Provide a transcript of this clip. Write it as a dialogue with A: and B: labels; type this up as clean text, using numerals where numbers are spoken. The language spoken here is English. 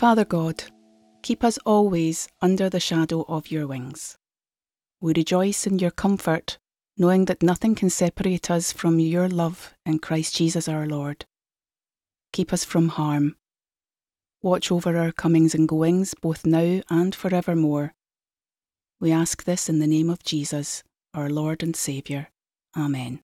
A: Father God, keep us always under the shadow of your wings. We rejoice in your comfort, knowing that nothing can separate us from your love in Christ Jesus our Lord. Keep us from harm. Watch over our comings and goings, both now and forevermore. We ask this in the name of Jesus, our Lord and Saviour. Amen.